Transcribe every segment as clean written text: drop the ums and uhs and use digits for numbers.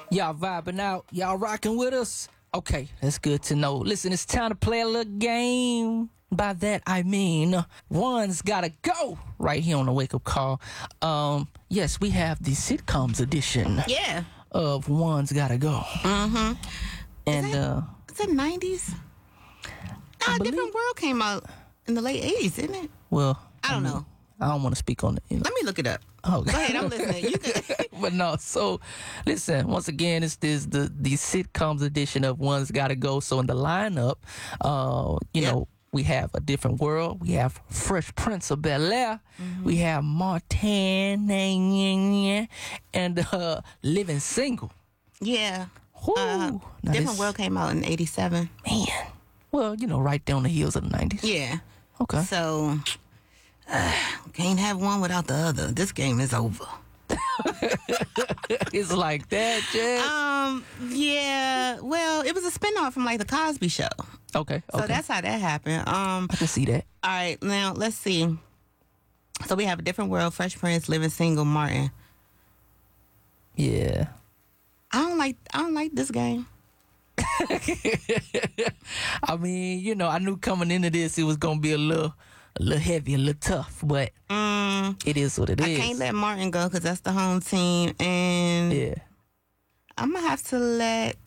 Y'all vibing out. Y'all rocking with us. Okay, that's good to know. Listen, it's time to play a little game. By that, I mean, one's gotta go right here on the Wake Up Call. Yes, we have the sitcoms edition. Yeah. Of One's Gotta Go. Mm-hmm. And, is it 90s? No, A Different World came out in the late 80s, isn't it? Well, I don't know. I don't want to speak on it. Let me look it up. Oh, go ahead. I'm listening. You can. But no. So, listen. Once again, it's the sitcoms edition of One's Gotta Go. So in the lineup, you know, we have A Different World. We have Fresh Prince of Bel-Air. Mm-hmm. We have Martin and Living Single. Yeah. Different World came out in 87. Man. Well, you know, right there on the heels of the 90s. Yeah. Okay. So. Can't have one without the other. This game is over. It's like that, Jess? Yeah. Well, it was a spinoff from like the Cosby Show. Okay. So that's how that happened. I can see that. All right. Now let's see. So we have A Different World, Fresh Prince, Living Single, Martin. Yeah. I don't like this game. I mean, you know, I knew coming into this it was gonna be a little heavy, a little tough, but it is what it is. I can't let Martin go because that's the home team, and yeah, I'm gonna have to let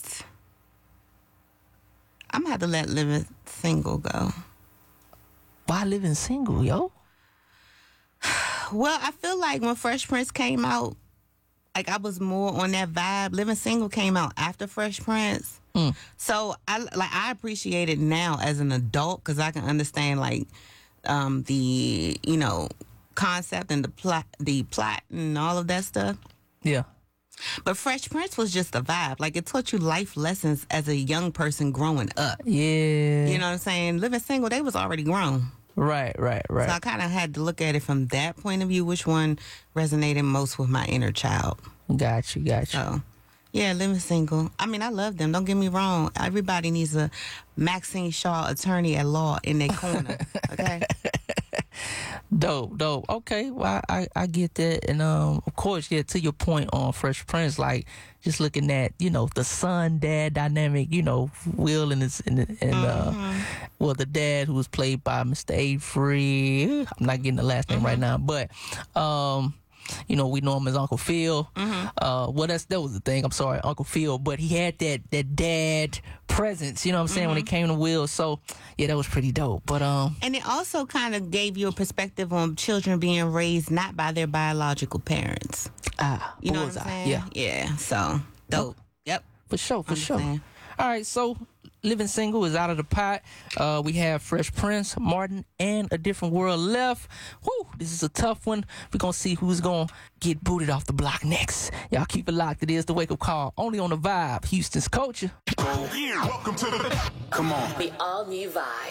Living Single go. Why Living Single, yo? Well, I feel like when Fresh Prince came out, like I was more on that vibe. Living Single came out after Fresh Prince. So I appreciate it now as an adult because I can understand like the concept and the plot and all of that stuff. Yeah. But Fresh Prince was just a vibe. Like it taught you life lessons as a young person growing up. Yeah. You know what I'm saying? Living Single, they was already grown. Right. So I kind of had to look at it from that point of view. Which one resonated most with my inner child? Got you. So, yeah, Living Single. I mean, I love them. Don't get me wrong. Everybody needs a Maxine Shaw attorney at law in their corner. Okay. Dope. Okay, well, I get that, and of course, yeah. To your point on Fresh Prince, like just looking at the son dad dynamic, Will and well, the dad who was played by Mr. Avery. I'm not getting the last name right now, but we know him as Uncle Phil. Well, that was the thing. I'm sorry, Uncle Phil, but he had that dad presence. You know what I'm saying when it came to Will. So yeah, that was pretty dope. But and it also kind of gave you a perspective on children being raised not by their biological parents. You know what I'm saying? Yeah. So dope. Yep. For sure. All right, so Living Single is out of the pot. We have Fresh Prince, Martin, and A Different World left. Woo, this is a tough one. We're going to see who's going to get booted off the block next. Y'all keep it locked. It is the Wake Up Call, only on The Vibe, Houston's culture. Welcome to the... Come on. The all-new Vibe.